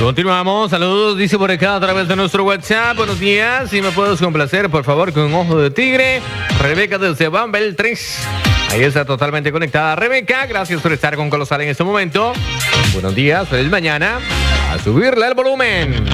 Continuamos, saludos, dice por acá a través de nuestro WhatsApp. Buenos días, si me puedes complacer, por favor, con un ojo de tigre. Rebeca desde Bambel 3. Ahí está totalmente conectada Rebeca. Gracias por estar con Colosal en este momento. Buenos días, feliz mañana. A subirle el volumen.